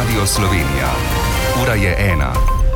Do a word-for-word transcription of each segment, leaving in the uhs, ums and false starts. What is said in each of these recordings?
Radio Slovenija. Ura je ena.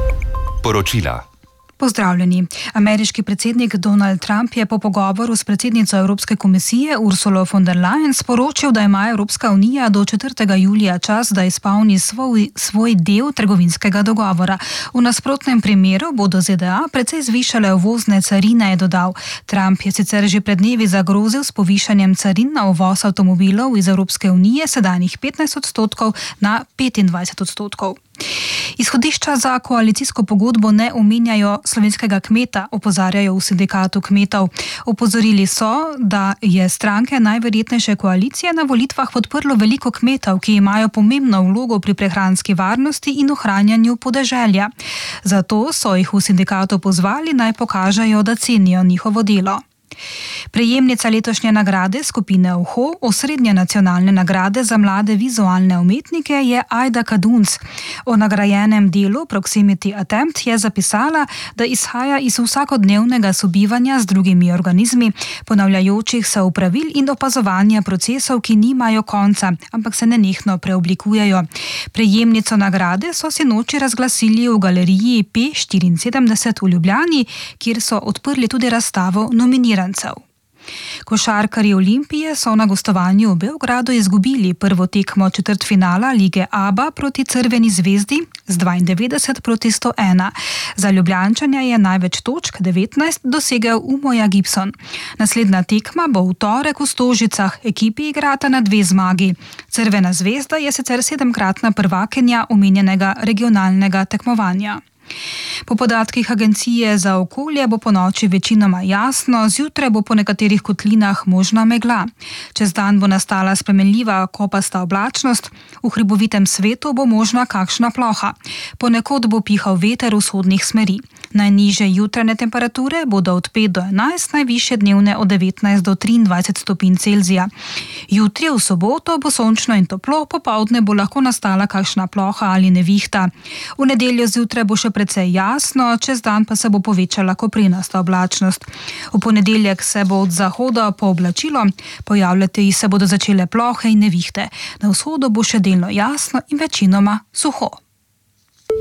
Poročila. Pozdravljeni. Ameriški predsednik Donald Trump je po pogovoru s predsednico Evropske komisije Ursulo von der Leyen sporočil, da ima Evropska unija do četrtega julija čas, da izpolni svoj, svoj del trgovinskega dogovora. V nasprotnem primeru bodo Z D A precej zvišale uvozne carine, je dodal. Trump je sicer že pred dnevi zagrozil s povišanjem carin na uvoz avtomobilov iz Evropske unije sedanjih petnajst odstotkov na petindvajset odstotkov. Izhodišča za koalicijsko pogodbo ne omenjajo slovenskega kmeta, opozarjajo v sindikatu kmetov. Opozorili so, da je stranke najverjetnejše koalicije na volitvah podprlo veliko kmetov, ki imajo pomembno vlogo pri prehranski varnosti in ohranjanju podeželja. Zato so jih v sindikatu pozvali, naj pokažejo, da cenijo njihovo delo. Prejemnica letošnje nagrade skupine Oho, osrednje nacionalne nagrade za mlade vizualne umetnike, je Aida Kaduns. O nagrajenem delu Proximity Attempt je zapisala, da izhaja iz vsakodnevnega sobivanja z drugimi organizmi, ponavljajočih se opravil in opazovanja procesov, ki nimajo konca, ampak se nenehno preoblikujejo. Prejemnico nagrade so sinoči razglasili v galeriji P štiriinsedemdeset v Ljubljani, kjer so odprli tudi razstavo nominirancev. Košarkarji Olimpije so na gostovanju v Beogradu izgubili prvo tekmo četrtfinala lige A B A proti Crveni zvezdi z dvaindevetdeset proti sto ena. Za Ljubljančanja je največ točk devetnajst dosegel Umoja Gibson. Naslednja tekma bo v torek v Stožicah, ekipi igrata na dve zmagi. Crvena zvezda je sicer sedemkratna prvakinja omenjenega regionalnega tekmovanja. Po podatkih Agencije za okolje bo ponoči večinoma jasno, zjutraj bo po nekaterih kotlinah možna megla. Čez dan bo nastala spremenljiva kopasta oblačnost, v hribovitem svetu bo možna kakšna ploha. Ponekod bo pihal veter vzhodnih smeri. Najnižje jutranje temperature bodo od pet do enajst, najvišje dnevne od devetnajst do triindvajset stopinj Celzija. Jutri v soboto bo sončno in toplo, popoldne bo lahko nastala kakšna ploha ali nevihta. V nedeljo zjutraj bo še precej jasno, čez dan pa se bo povečala koprinasta oblačnost. V ponedeljek se bo od zahoda pooblačilo, pojavljati se bodo začele plohe in nevihte. Na vzhodu bo še delno jasno in večinoma suho.